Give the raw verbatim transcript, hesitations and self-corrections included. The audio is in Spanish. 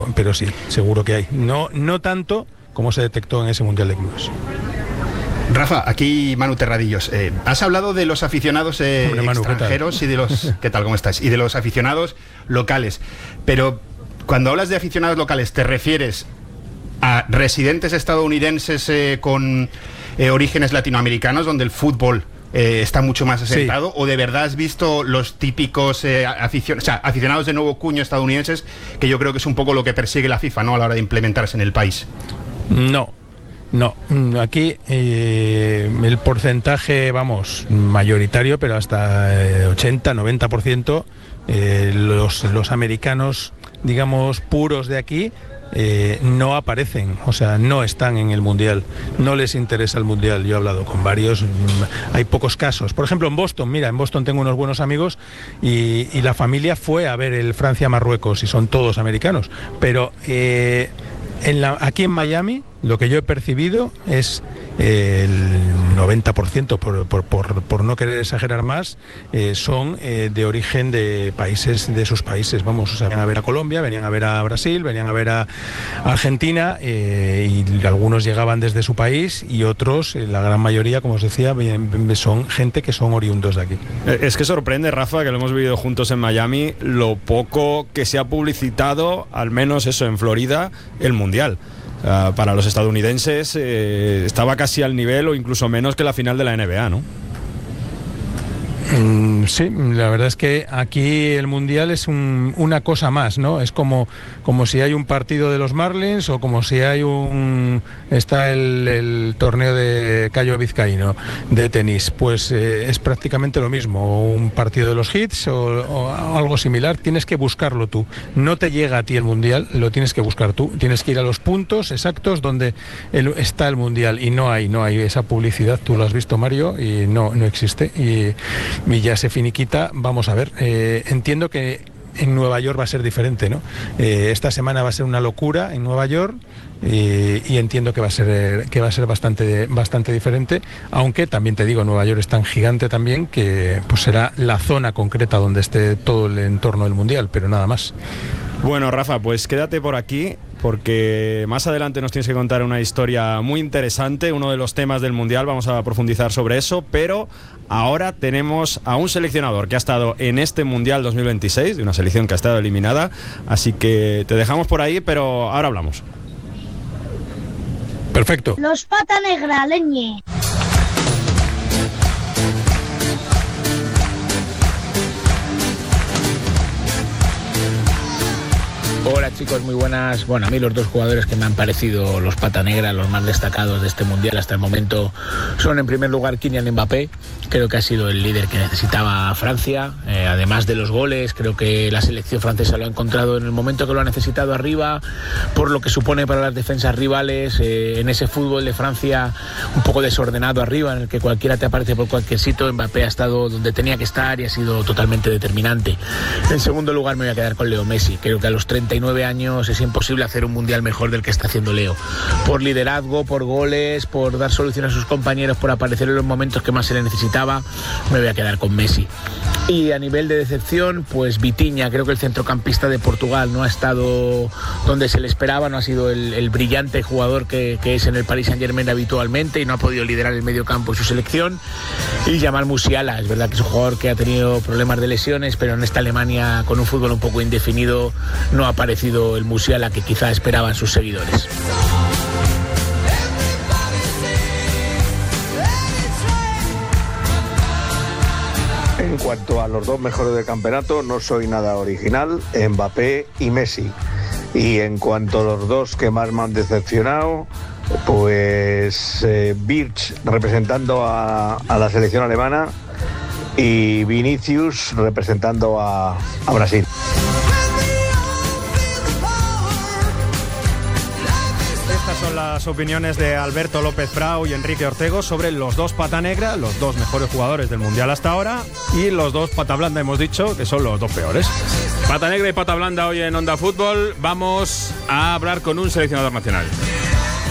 pero sí, seguro que hay. No, no tanto como se detectó en ese Mundial de Clubes. Rafa, aquí Manu Terradillos. Eh, has hablado de los aficionados eh, Hombre, Manu, extranjeros ¿qué y de los ¿qué tal? ¿Cómo estás? Y de los aficionados locales. Pero cuando hablas de aficionados locales, ¿te refieres a residentes estadounidenses eh, con eh, orígenes latinoamericanos, donde el fútbol eh, está mucho más asentado? Sí. ¿O de verdad has visto los típicos eh, aficion- o sea, aficionados de nuevo cuño estadounidenses, que yo creo que es un poco lo que persigue la FIFA, ¿no?, a la hora de implementarse en el país? No. No, aquí eh, el porcentaje, vamos, mayoritario, pero hasta eh, ochenta, noventa por ciento, eh, los, los americanos, digamos, puros de aquí, eh, no aparecen, o sea, no están en el Mundial, no les interesa el Mundial. Yo he hablado con varios, hay pocos casos. Por ejemplo, en Boston, mira, en Boston tengo unos buenos amigos y, y la familia fue a ver el Francia-Marruecos y son todos americanos, pero eh, en la, aquí en Miami lo que yo he percibido es eh, el noventa por ciento, por, por, por, por no querer exagerar más, eh, son eh, de origen de países, de sus países, vamos, o sea, venían a ver a Colombia, venían a ver a Brasil, venían a ver a Argentina, eh, y algunos llegaban desde su país y otros, eh, la gran mayoría, como os decía, son gente que son oriundos de aquí. Es que sorprende, Rafa, que lo hemos vivido juntos en Miami, lo poco que se ha publicitado, al menos eso, en Florida, el Mundial. Uh, para los estadounidenses eh, estaba casi al nivel o incluso menos que la final de la N B A, ¿no? Mm, sí, la verdad es que aquí el Mundial es un, una cosa más, ¿no? Es como, como si hay un partido de los Marlins o como si hay un... está el, el torneo de Cayo Vizcaíno de tenis, pues eh, es prácticamente lo mismo, un partido de los Hits o, o algo similar. Tienes que buscarlo tú, no te llega a ti el Mundial, lo tienes que buscar tú, tienes que ir a los puntos exactos donde el, está el Mundial y no hay, no hay esa publicidad, tú lo has visto, Mario, y no, no existe y... y ya se finiquita. Vamos a ver, eh, entiendo que en Nueva York va a ser diferente, ¿no? Eh, esta semana va a ser una locura en Nueva York y, y entiendo que va a ser que va a ser bastante bastante diferente, aunque también te digo, Nueva York es tan gigante también que pues será la zona concreta donde esté todo el entorno del Mundial, pero nada más. Bueno, Rafa, pues quédate por aquí, porque más adelante nos tienes que contar una historia muy interesante, uno de los temas del Mundial, vamos a profundizar sobre eso, pero ahora tenemos a un seleccionador que ha estado en este Mundial dos mil veintiséis, de una selección que ha estado eliminada, así que te dejamos por ahí, pero ahora hablamos. Perfecto. Los pata negra, leñe. Hola chicos, muy buenas. Bueno, a mí los dos jugadores que me han parecido los pata negra, los más destacados de este Mundial hasta el momento, son en primer lugar Kylian Mbappé. Creo que ha sido el líder que necesitaba Francia, eh, además de los goles. Creo que la selección francesa lo ha encontrado en el momento que lo ha necesitado arriba, por lo que supone para las defensas rivales, eh, en ese fútbol de Francia un poco desordenado arriba, en el que cualquiera te aparece por cualquier sitio. Mbappé ha estado donde tenía que estar y ha sido totalmente determinante. En segundo lugar me voy a quedar con Leo Messi. Creo que a los treinta y nueve años es imposible hacer un Mundial mejor del que está haciendo Leo, por liderazgo, por goles, por dar solución a sus compañeros, por aparecer en los momentos que más se le necesitaba. Me voy a quedar con Messi. Y a nivel de decepción, pues Vitinha. Creo que el centrocampista de Portugal no ha estado donde se le esperaba, no ha sido el, el brillante jugador que, que es en el Paris Saint-Germain habitualmente, y no ha podido liderar el medio campo en su selección. Y Jamal Musiala, es verdad que es un jugador que ha tenido problemas de lesiones, pero en esta Alemania con un fútbol un poco indefinido no ha aparecido el Musiala que quizá esperaban sus seguidores. En cuanto a los dos mejores del campeonato, no soy nada original, Mbappé y Messi. Y en cuanto a los dos que más me han decepcionado, pues eh, Birch representando a, a la selección alemana y Vinicius representando a, a Brasil. Estas son las opiniones de Alberto López Frau y Enrique Ortego sobre los dos pata negra, los dos mejores jugadores del Mundial hasta ahora, y los dos pata blanda, hemos dicho, que son los dos peores. Pata negra y pata blanda hoy en Onda Fútbol. Vamos a hablar con un seleccionador nacional.